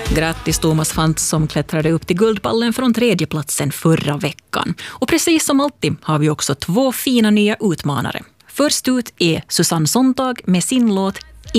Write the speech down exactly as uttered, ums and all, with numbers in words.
Grattis Thomas Fant som klättrade upp till guldpallen från tredjeplatsen förra veckan. Och precis som alltid har vi också två fina nya utmanare. Först ut är Susanne Sontag med sin låt